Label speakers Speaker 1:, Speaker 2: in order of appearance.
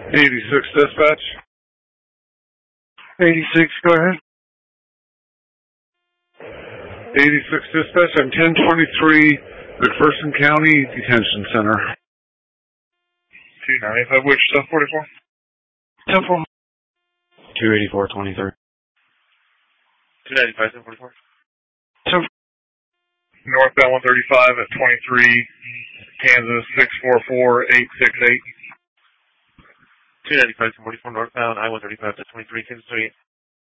Speaker 1: 86 dispatch.
Speaker 2: 86, go ahead.
Speaker 1: 86 dispatch, I'm 1023 McPherson County Detention Center.
Speaker 3: 295, which stuff, 44?
Speaker 2: 10-4.
Speaker 4: 284-23.
Speaker 3: 295, 1044.
Speaker 2: 10-4.
Speaker 3: Northbound 135 at 23, Kansas 644868.
Speaker 5: 295 to 44 northbound, I-135 to 23, Kansas 38.